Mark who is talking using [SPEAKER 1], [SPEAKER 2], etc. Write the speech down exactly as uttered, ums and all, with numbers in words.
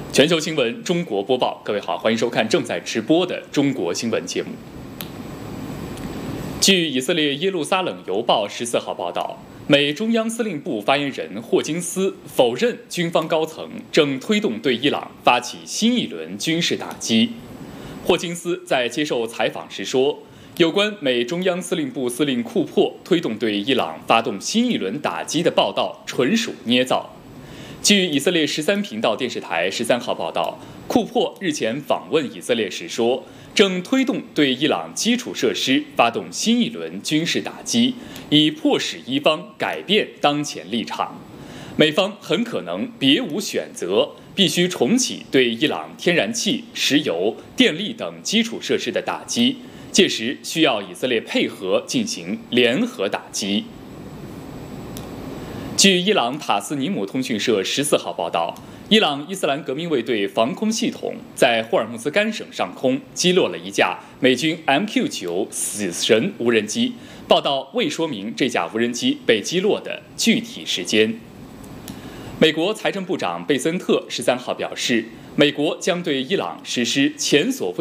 [SPEAKER 1] 全球新闻中国播报，各位好，欢迎收看正在直播的中国新闻节目。据以色列耶路撒冷邮报十四号报道，美中央司令部发言人霍金斯否认军方高层正推动对伊朗发起新一轮军事打击。霍金斯在接受采访时说，有关美中央司令部司令库珀推动对伊朗发动新一轮打击的报道纯属捏造。据以色列十三频道电视台十三号报道，库珀日前访问以色列时说，正推动对伊朗基础设施发动新一轮军事打击，以迫使伊方改变当前立场。美方很可能别无选择，必须重启对伊朗天然气、石油、电力等基础设施的打击，届时需要以色列配合进行联合打击。据伊朗塔斯尼姆通讯社十四号报道，伊朗伊斯兰革命卫队防空系统在霍尔木兹干省上空击落了一架美军 M Q 九 死神无人机，报道未说明这架无人机被击落的具体时间。美国财政部长贝森特十三号表示，美国将对伊朗实施前所未